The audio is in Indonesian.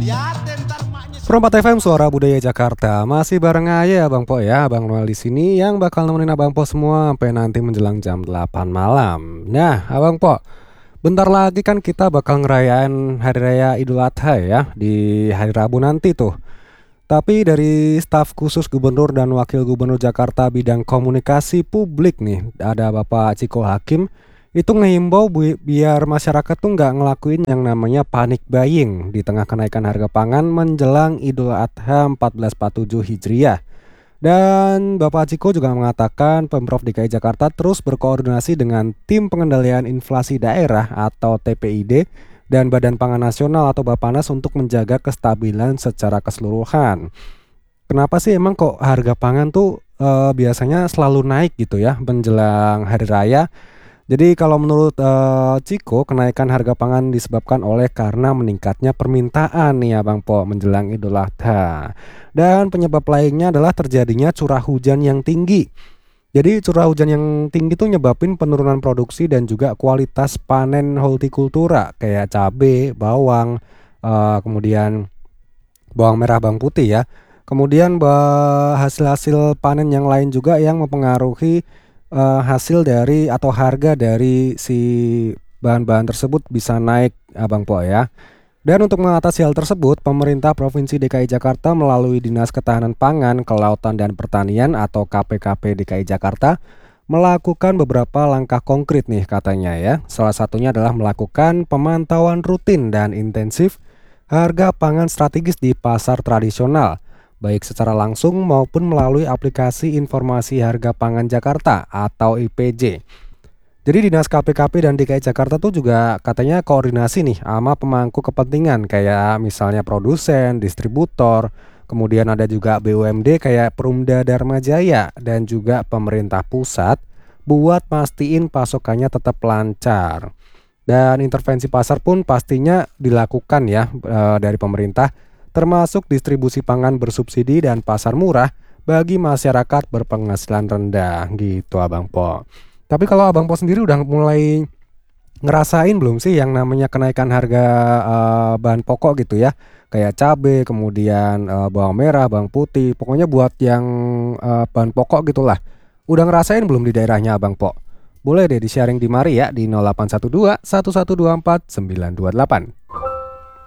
Perempat FM Suara Budaya Jakarta masih bareng aja Abang Po ya, Abang Noel di sini yang bakal nemenin Abang Po semua sampai nanti menjelang jam 8 malam. Nah, Abang Po, bentar lagi kan kita bakal ngerayain Hari Raya Idul Adha ya di hari Rabu nanti tuh. Tapi dari staf khusus Gubernur dan Wakil Gubernur Jakarta bidang komunikasi publik nih, ada Bapak Ciko Hakim, itu ngehimbau biar masyarakat tuh nggak ngelakuin yang namanya panic buying di tengah kenaikan harga pangan menjelang Idul Adha 1447 Hijriah. Dan Bapak Ciko juga mengatakan Pemprov DKI Jakarta terus berkoordinasi dengan Tim Pengendalian Inflasi Daerah atau TPID dan Badan Pangan Nasional atau Bappenas untuk menjaga kestabilan secara keseluruhan. Kenapa sih emang kok harga pangan tuh biasanya selalu naik gitu ya menjelang hari raya? Jadi kalau menurut Ciko, kenaikan harga pangan disebabkan oleh karena meningkatnya permintaan nih ya Bang Po menjelang Idul Adha. Dan penyebab lainnya adalah terjadinya curah hujan yang tinggi. Jadi curah hujan yang tinggi tuh nyebabin penurunan produksi dan juga kualitas panen hortikultura kayak cabai, bawang, kemudian bawang merah, bawang putih ya. Kemudian hasil-hasil panen yang lain juga yang mempengaruhi hasil dari atau harga dari si bahan-bahan tersebut bisa naik Abang Po ya. Dan untuk mengatasi hal tersebut, pemerintah Provinsi DKI Jakarta melalui Dinas Ketahanan Pangan, Kelautan dan Pertanian atau KPKP DKI Jakarta melakukan beberapa langkah konkret nih katanya ya. Salah satunya adalah melakukan pemantauan rutin dan intensif harga pangan strategis di pasar tradisional, baik secara langsung maupun melalui aplikasi Informasi Harga Pangan Jakarta atau IPJ. Jadi Dinas KPKP dan DKI Jakarta tuh juga katanya koordinasi nih sama pemangku kepentingan kayak misalnya produsen, distributor, kemudian ada juga BUMD kayak Perumda Dharma Jaya dan juga pemerintah pusat buat pastiin pasokannya tetap lancar. Dan intervensi pasar pun pastinya dilakukan ya dari pemerintah, termasuk distribusi pangan bersubsidi dan pasar murah bagi masyarakat berpenghasilan rendah gitu Abang Po. Tapi kalau Abang Po sendiri udah mulai ngerasain belum sih yang namanya kenaikan harga bahan pokok gitu ya? Kayak cabai, kemudian bawang merah, bawang putih, pokoknya buat yang bahan pokok gitulah. Udah ngerasain belum di daerahnya Abang Po? Boleh deh di-sharing di mari ya di 0812 1124 928.